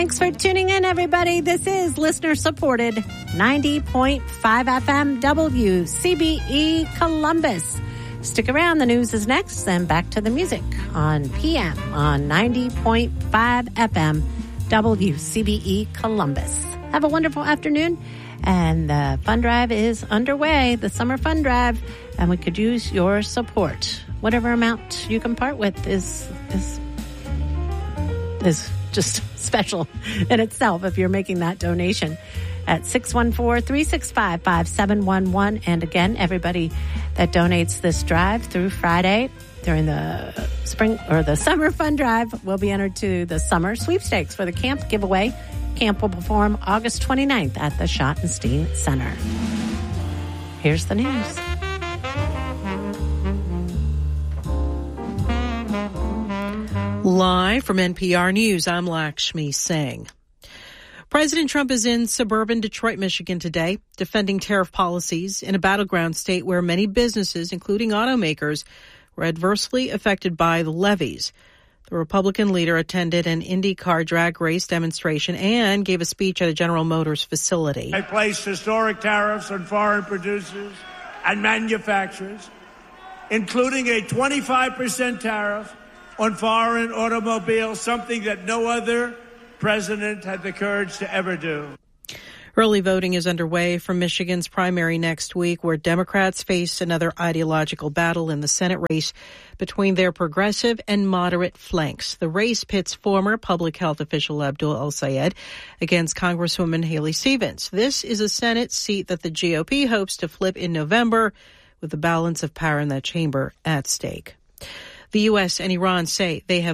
Thanks for tuning in, everybody. This is listener-supported 90.5 FM WCBE Columbus. Stick around. The news is next, then back to the music on PM on 90.5 FM WCBE Columbus. Have a wonderful afternoon. And the fund drive is underway, the summer fund drive, and we could use your support. Whatever amount you can part with is just special in itself if you're making that donation at 614-365-5711. And again, everybody that donates this drive through Friday during the spring or the summer fund drive will be entered to the summer sweepstakes for the camp giveaway. Camp will perform August 29th at the Schottenstein Center. Here's the news. Live from NPR News, I'm Lakshmi Singh. President Trump is in suburban Detroit, Michigan today, defending tariff policies in a battleground state where many businesses, including automakers, were adversely affected by the levies. The Republican leader attended an IndyCar drag race demonstration and gave a speech at a General Motors facility. I placed historic tariffs on foreign producers and manufacturers, including a 25% tariff on foreign automobiles, something that no other president had the courage to ever do. Early voting is underway for Michigan's primary next week, where Democrats face another ideological battle in the Senate race between their progressive and moderate flanks. The race pits former public health official Abdul El-Sayed against Congresswoman Haley Stevens. This is a Senate seat that the GOP hopes to flip in November, with the balance of power in that chamber at stake. The U.S. and Iran say they have